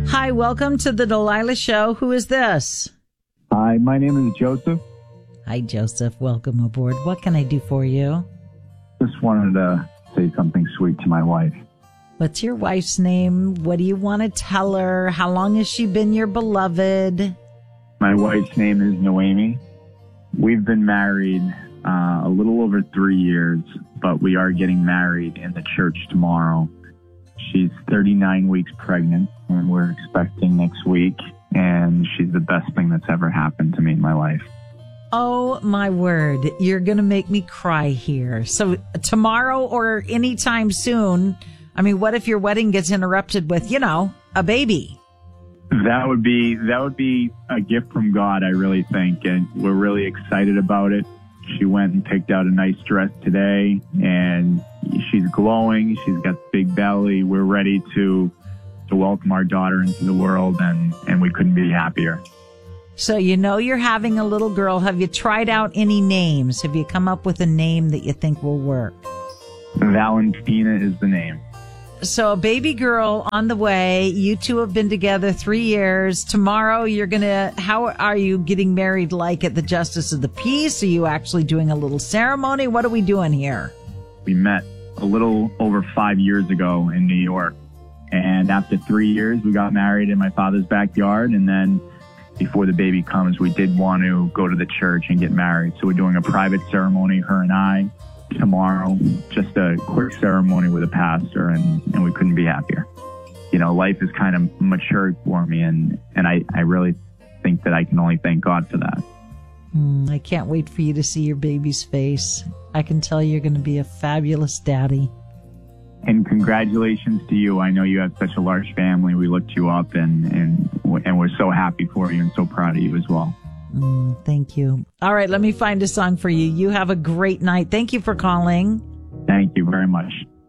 Hi, welcome to the Delilah Show. Who is this? Hi, my name is Joseph. Hi, Joseph. Welcome aboard. What can I do for you? Just wanted to say something sweet to my wife. What's your wife's name? What do you want to tell her? How long has she been your beloved? My wife's name is Noemi. We've been married a little over 3 years, but we are getting married in the church tomorrow. She's 39 weeks pregnant, and we're expecting next week, and she's the best thing that's ever happened to me in my life. Oh, my word. You're going to make me cry here. So tomorrow or anytime soon, I mean, what if your wedding gets interrupted with, a baby? That would be a gift from God, I really think, and we're really excited about it. She went and picked out a nice dress today, and she's glowing. She's got big belly. We're ready to welcome our daughter into the world, and we couldn't be happier. So you're having a little girl. Have you tried out any names? Have you come up with a name that you think will work? Valentina is the name. So a baby girl on the way. You two have been together 3 years. Tomorrow how are you getting married, like at the Justice of the Peace? Are you actually doing a little ceremony? What are we doing here? We met a little over 5 years ago in New York. And after 3 years, we got married in my father's backyard. And then before the baby comes, we did want to go to the church and get married. So we're doing a private ceremony, her and I, tomorrow. Just a quick ceremony with a pastor, and we couldn't be happier. Life has kind of matured for me, and I really think that I can only thank God for that. I can't wait for you to see your baby's face. I can tell you're going to be a fabulous daddy. And congratulations to you. I know you have such a large family. We looked you up, and we're so happy for you and so proud of you as well. Thank you. All right, let me find a song for you. You have a great night. Thank you for calling. Thank you very much.